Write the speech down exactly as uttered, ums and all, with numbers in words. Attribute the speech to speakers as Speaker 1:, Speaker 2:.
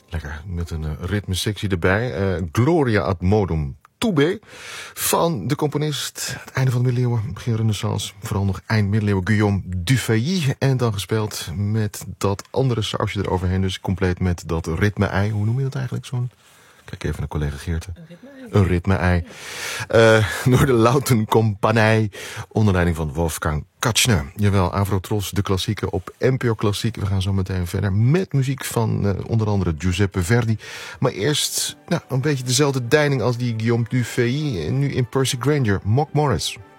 Speaker 1: Lekker, met een uh, ritmesectie erbij. Uh, Gloria ad modum Tube van de componist. Het einde van de middeleeuwen, begin renaissance. Vooral nog eind middeleeuwen, Guillaume Dufay. En dan gespeeld met dat andere sausje eroverheen. Dus compleet met dat ritme-ei. Hoe noem je dat eigenlijk? Zo'n... Kijk even naar collega Geerte.
Speaker 2: Een ritme-ei.
Speaker 1: Een ritme-ei. Uh, door de Lauten Compagnie. Onder leiding van Wolfgang Katschner. Jawel, Avrotros, de klassieke op N P O Klassiek. We gaan zo meteen verder met muziek van uh, onder andere Giuseppe Verdi. Maar eerst nou, een beetje dezelfde deining als die Guillaume Dufay. Nu in Percy Grainger, Mock Morris.